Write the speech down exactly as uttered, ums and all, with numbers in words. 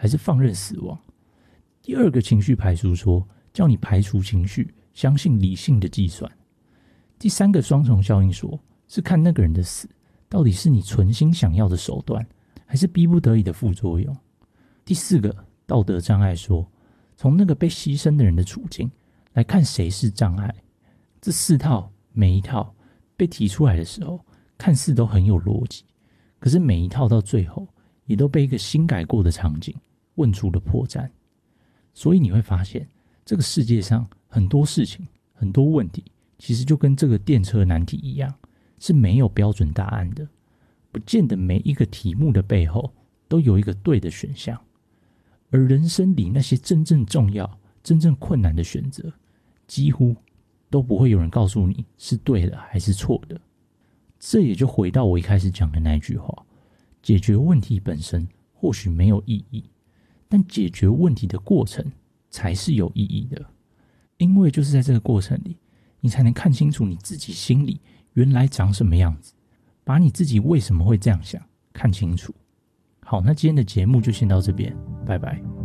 还是放任死亡？第二个情绪排除说，叫你排除情绪，相信理性的计算。第三个双重效应说，是看那个人的死到底是你存心想要的手段，还是逼不得已的副作用。第四个道德障碍说，从那个被牺牲的人的处境来看谁是障碍。这四套每一套被提出来的时候，看似都很有逻辑，可是每一套到最后也都被一个新改过的场景问出了破绽。所以你会发现，这个世界上很多事情很多问题其实就跟这个电车难题一样，是没有标准答案的，不见得每一个题目的背后都有一个对的选项。而人生里那些真正重要真正困难的选择，几乎都不会有人告诉你是对的还是错的。这也就回到我一开始讲的那句话，解决问题本身或许没有意义，但解决问题的过程才是有意义的。因为就是在这个过程里，你才能看清楚你自己心里原来长什么样子，把你自己为什么会这样想看清楚。好，那今天的节目就先到这边，拜拜。